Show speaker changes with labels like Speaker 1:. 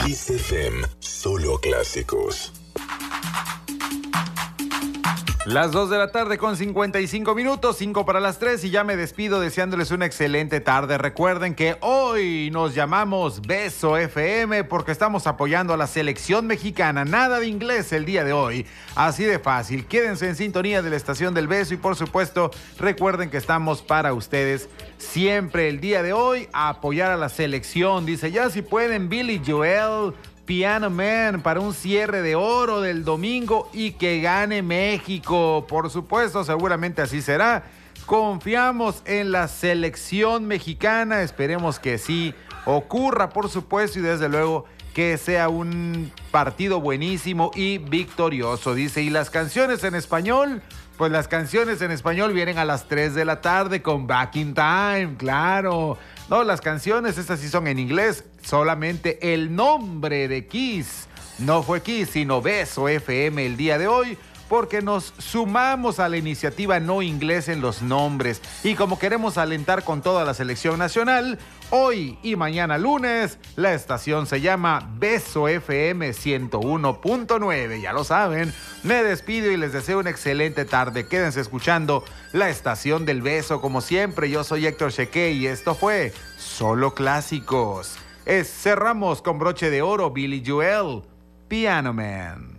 Speaker 1: Kiss FM, solo clásicos.
Speaker 2: Las 2 de la tarde con 55 minutos, 5 para las 3, y ya me despido deseándoles una excelente tarde. Recuerden que hoy nos llamamos Beso FM porque estamos apoyando a la selección mexicana. Nada de inglés el día de hoy, así de fácil. Quédense en sintonía de la estación del Beso y por supuesto recuerden que estamos para ustedes siempre. El día de hoy a apoyar a la selección. Dice, ya si pueden, Billy Joel, Piano Man, para un cierre de oro del domingo y que gane México. Por supuesto, seguramente así será. Confiamos en la selección mexicana. Esperemos que sí ocurra, por supuesto, y desde luego que sea un partido buenísimo y victorioso. Dice, ¿y las canciones en español? Pues las canciones en español vienen a las 3 de la tarde con Back in Time, claro. No, las canciones, estas sí son en inglés. Solamente el nombre de Kiss no fue Kiss, sino Beso FM el día de hoy, porque nos sumamos a la iniciativa no inglés en los nombres. Y como queremos alentar con toda la selección nacional, hoy y mañana lunes, la estación se llama Beso FM 101.9. Ya lo saben, me despido y les deseo una excelente tarde. Quédense escuchando la estación del Beso como siempre. Yo soy Héctor Cheque y esto fue Solo Clásicos. Cerramos con broche de oro, Billy Joel, Piano Man.